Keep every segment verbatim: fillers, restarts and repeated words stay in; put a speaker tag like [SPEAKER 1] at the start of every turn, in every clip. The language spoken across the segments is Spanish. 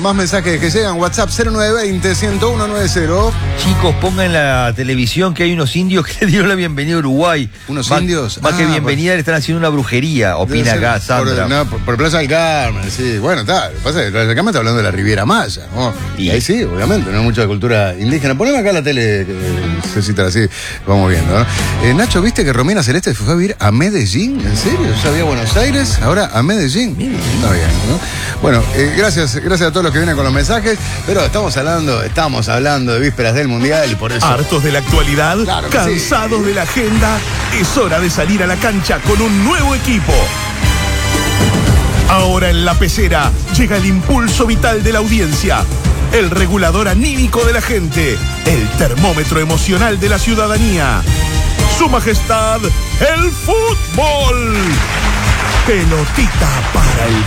[SPEAKER 1] más mensajes que llegan. WhatsApp cero nueve veinte, ciento uno noventa.
[SPEAKER 2] Chicos, pongan en la televisión que hay unos indios que le dieron la bienvenida a Uruguay.
[SPEAKER 1] ¿Unos
[SPEAKER 2] más,
[SPEAKER 1] indios?
[SPEAKER 2] Más
[SPEAKER 1] ah,
[SPEAKER 2] que bienvenida,
[SPEAKER 1] pues,
[SPEAKER 2] le están haciendo una brujería, opina acá Sandra.
[SPEAKER 1] Por, no, por, por Plaza del Carmen, sí. Bueno, está. Lo que pasa es que Plaza del Carmen está hablando de la Riviera Maya, ¿no? Y, y ahí sí, obviamente, no hay mucha cultura indígena. Poneme acá la tele, que se cita así, vamos viendo, ¿no? Eh, Nacho, ¿viste que Romina Celeste fue a vivir a Medellín? ¿En serio? Yo sabía Buenos Aires, ahora a Medellín. Está bien, ¿no? Bueno, eh, gracias, gracias a todos los que vienen con los mensajes, pero estamos hablando, estamos hablando de vísperas del Mundial y por eso...
[SPEAKER 3] ¿Hartos de la actualidad?
[SPEAKER 1] Claro que
[SPEAKER 3] ¿Cansados
[SPEAKER 1] sí.
[SPEAKER 3] de la agenda? Es hora de salir a la cancha con un nuevo equipo. Ahora en La Pecera llega el impulso vital de la audiencia, el regulador anímico de la gente, el termómetro emocional de la ciudadanía. Su majestad, el fútbol. Pelotita para el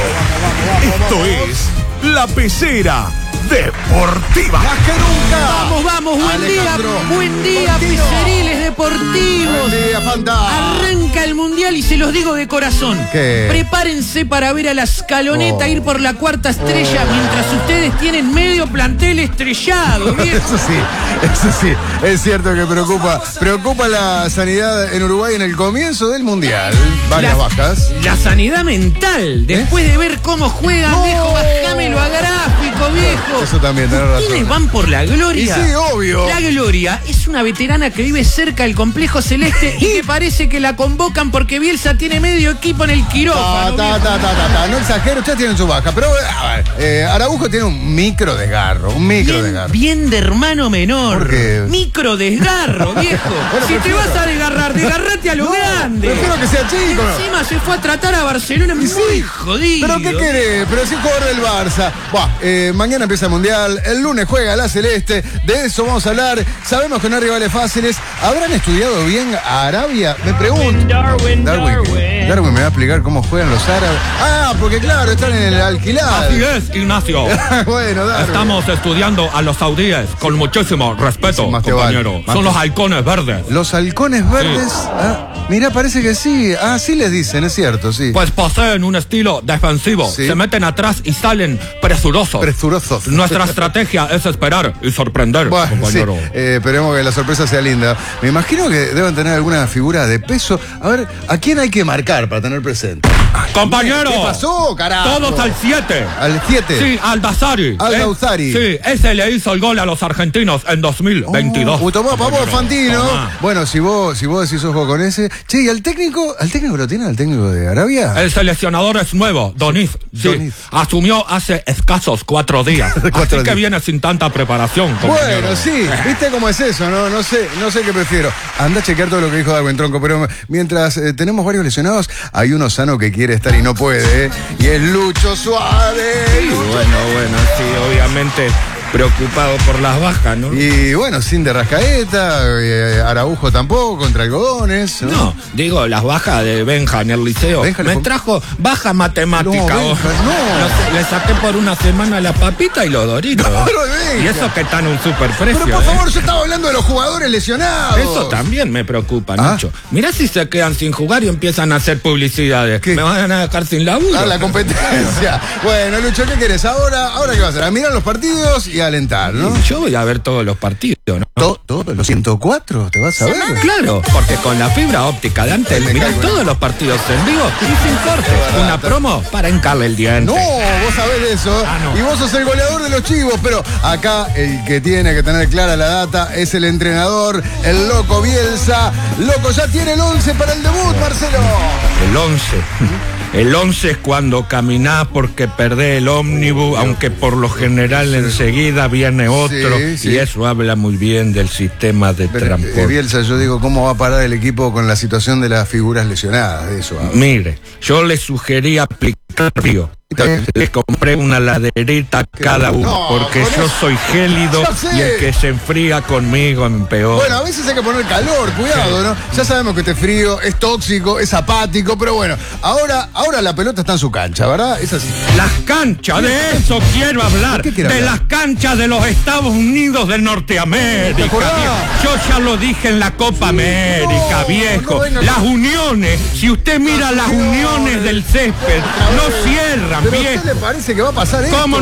[SPEAKER 3] pueblo. Esto es La Pecera Deportiva.
[SPEAKER 1] ¡Más que nunca!
[SPEAKER 4] Vamos, vamos, buen
[SPEAKER 1] Alejandro.
[SPEAKER 4] día, buen día,
[SPEAKER 1] Contino.
[SPEAKER 4] Peceriles Deportivos.
[SPEAKER 1] Buen día, Fanta.
[SPEAKER 4] Arranca el Mundial y se los digo de corazón.
[SPEAKER 1] ¿Qué?
[SPEAKER 4] Prepárense para ver a la escaloneta
[SPEAKER 1] Oh.
[SPEAKER 4] ir por la cuarta estrella
[SPEAKER 1] Oh.
[SPEAKER 4] mientras ustedes tienen medio plantel estrellado, viejo.
[SPEAKER 1] Eso sí, eso sí, es cierto que preocupa, preocupa la sanidad en Uruguay en el comienzo del Mundial. Varias
[SPEAKER 4] La-
[SPEAKER 1] bajas.
[SPEAKER 4] La sanidad mental, después de ver cómo juegan,
[SPEAKER 1] No.
[SPEAKER 4] viejo, bajámelo a gráfico, viejo.
[SPEAKER 1] Eso también, tenés razón.
[SPEAKER 4] ¿Quiénes van por la gloria?
[SPEAKER 1] Y sí, obvio.
[SPEAKER 4] La Gloria es una veterana que vive cerca del complejo celeste y que parece que la convocan porque Bielsa tiene medio equipo en el
[SPEAKER 1] Ta,
[SPEAKER 4] quirófano.
[SPEAKER 1] ta,
[SPEAKER 4] viejo.
[SPEAKER 1] ta, ta, ta, ta. No exagero, ustedes tienen su baja, pero a ver, eh, Araujo tiene un micro desgarro, un micro
[SPEAKER 4] Bien,
[SPEAKER 1] desgarro.
[SPEAKER 4] bien de hermano menor.
[SPEAKER 1] ¿Por qué?
[SPEAKER 4] Micro desgarro, viejo.
[SPEAKER 1] Bueno,
[SPEAKER 4] si
[SPEAKER 1] prefiero-
[SPEAKER 4] te vas a desgarrar, desgarrate a lo
[SPEAKER 1] No,
[SPEAKER 4] grande.
[SPEAKER 1] prefiero que sea chico.
[SPEAKER 4] Encima se fue a tratar a Barcelona muy
[SPEAKER 1] Sí.
[SPEAKER 4] jodido.
[SPEAKER 1] ¿Pero qué querés? Pero sí jugador del Barça. Buah, eh, mañana empieza el Mundial, el lunes juega la Celeste, de eso vamos a hablar. Sabemos que no hay rivales fáciles. ¿Habrán estudiado bien a Arabia? Me pregunto.
[SPEAKER 4] Darwin,
[SPEAKER 1] Darwin,
[SPEAKER 4] Darwin.
[SPEAKER 1] Darwin me va a explicar cómo juegan los árabes. Ah, porque claro, están en el alquilado.
[SPEAKER 5] Así es, Ignacio.
[SPEAKER 1] Bueno, Darwin.
[SPEAKER 5] Estamos estudiando a los saudíes con muchísimo respeto,
[SPEAKER 1] Sí, más te
[SPEAKER 5] compañero.
[SPEAKER 1] vale. Más
[SPEAKER 5] Son
[SPEAKER 1] te-
[SPEAKER 5] los halcones verdes.
[SPEAKER 1] Los halcones verdes. Ah, mirá, parece que sí. Ah, sí les dicen, es cierto, sí.
[SPEAKER 5] Pues poseen un estilo defensivo.
[SPEAKER 1] Sí.
[SPEAKER 5] Se meten atrás y salen presurosos.
[SPEAKER 1] Presurosos.
[SPEAKER 5] Nuestra estrategia es esperar y sorprender,
[SPEAKER 1] Bueno, sí,
[SPEAKER 5] compañero.
[SPEAKER 1] eh, esperemos que la sorpresa sea linda. Me imagino que deben tener alguna figura de peso. A ver, ¿a quién hay que marcar para tener presente?
[SPEAKER 5] Compañero.
[SPEAKER 1] ¿Qué pasó, carajo?
[SPEAKER 5] Todos al siete.
[SPEAKER 1] Al siete.
[SPEAKER 5] Sí, al Dazari.
[SPEAKER 1] Al-Dawsari.
[SPEAKER 5] Sí, ese le hizo el gol a los argentinos en dos mil veintidós.
[SPEAKER 1] Uy, tomá pa' vos,
[SPEAKER 5] compañero.
[SPEAKER 1] Fantino.
[SPEAKER 5] Tomá.
[SPEAKER 1] Bueno, si vos, si vos decís ojo con ese. Che, ¿y al técnico? ¿Al técnico lo tiene? ¿Al técnico de Arabia?
[SPEAKER 5] El seleccionador es nuevo, Donif. Sí,
[SPEAKER 1] Donif.
[SPEAKER 5] asumió hace escasos cuatro días.
[SPEAKER 1] Cuatro
[SPEAKER 5] así
[SPEAKER 1] días.
[SPEAKER 5] que viene sin tanta preparación, compañero.
[SPEAKER 1] Bueno, sí, ¿viste cómo es eso? No, no sé, no sé qué prefiero. Anda a chequear todo lo que dijo Darwin Tronco, pero mientras eh, tenemos varios lesionados, hay uno sano que quiere estar y no puede, ¿eh? Y es Lucho Suárez.
[SPEAKER 2] Bueno, bueno, sí, obviamente preocupado por las bajas, ¿no?
[SPEAKER 1] Y bueno, sin de Rascaeta, eh, Araujo tampoco, contra Algodones. ¿no?
[SPEAKER 2] No, digo, las bajas de Benja en el liceo.
[SPEAKER 1] Benja le
[SPEAKER 2] Me
[SPEAKER 1] pon-
[SPEAKER 2] trajo baja matemática.
[SPEAKER 1] No,
[SPEAKER 2] vos.
[SPEAKER 1] Benja, no.
[SPEAKER 2] Lo sé, le saqué por una semana la papita y los doritos.
[SPEAKER 1] No, pero Benja.
[SPEAKER 2] Y eso que están un super precio.
[SPEAKER 1] Pero por
[SPEAKER 2] ¿eh?
[SPEAKER 1] favor, yo estaba hablando de los jugadores lesionados.
[SPEAKER 2] Eso también me preocupa,
[SPEAKER 1] Ah.
[SPEAKER 2] Nacho. Mirá si se quedan sin jugar y empiezan a hacer publicidades.
[SPEAKER 1] ¿Qué?
[SPEAKER 2] Me van a dejar sin laburo.
[SPEAKER 1] Ah, la competencia. Bueno, Lucho, ¿qué querés ahora? ¿Ahora qué vas a hacer? A mirar los partidos y a alentar, ¿no?
[SPEAKER 2] Yo voy a ver todos los partidos, ¿no?
[SPEAKER 1] To- Todos los ciento cuatro, ¿te vas a ver?
[SPEAKER 2] Claro, porque con la fibra óptica de Antel,
[SPEAKER 1] Me
[SPEAKER 2] mirá
[SPEAKER 1] caigo.
[SPEAKER 2] todos los partidos en vivo y sin cortes. Una promo para encarle el diente.
[SPEAKER 1] No, vos sabés de eso.
[SPEAKER 2] Ah, no.
[SPEAKER 1] Y vos sos el goleador de los chivos, pero acá el que tiene que tener clara la data es el entrenador, el Loco Bielsa. Loco, ya tiene el once para el debut, Marcelo.
[SPEAKER 2] El once. El once es cuando caminás porque perdés el ómnibus, aunque por lo general enseguida viene otro.
[SPEAKER 1] Sí, sí.
[SPEAKER 2] Y eso habla muy bien del sistema de
[SPEAKER 1] Pero,
[SPEAKER 2] transporte.
[SPEAKER 1] eh, Bielsa, yo digo, ¿cómo va a parar el equipo con la situación de las figuras lesionadas? De eso hablo.
[SPEAKER 2] Mire, yo le sugerí aplicar frío. Les compré una laderita a cada uno,
[SPEAKER 1] No,
[SPEAKER 2] porque
[SPEAKER 1] con
[SPEAKER 2] yo
[SPEAKER 1] eso-
[SPEAKER 2] soy gélido
[SPEAKER 1] Ya sé.
[SPEAKER 2] y el que se enfría conmigo empeora.
[SPEAKER 1] Bueno, a veces hay que poner calor, cuidado, ¿no? Ya sabemos que este frío es tóxico, es apático, pero bueno, ahora, ahora la pelota está en su cancha, ¿verdad? Es así.
[SPEAKER 5] Las canchas, de eso quiero hablar.
[SPEAKER 1] ¿De qué quiere
[SPEAKER 5] De
[SPEAKER 1] hablar?
[SPEAKER 5] las canchas de los Estados Unidos de
[SPEAKER 1] ¿Te
[SPEAKER 5] Norteamérica.
[SPEAKER 1] acordás?
[SPEAKER 5] viejo. Yo ya lo dije en la Copa América,
[SPEAKER 1] no,
[SPEAKER 5] viejo.
[SPEAKER 1] no venga
[SPEAKER 5] las
[SPEAKER 1] con-
[SPEAKER 5] uniones, si usted mira las
[SPEAKER 1] uniones.
[SPEAKER 5] uniones del césped,
[SPEAKER 1] Otra
[SPEAKER 5] no
[SPEAKER 1] vez.
[SPEAKER 5] cierran,
[SPEAKER 1] ¿Pero a
[SPEAKER 5] viejo.
[SPEAKER 1] usted le parece que va a pasar esto?
[SPEAKER 5] ¿Cómo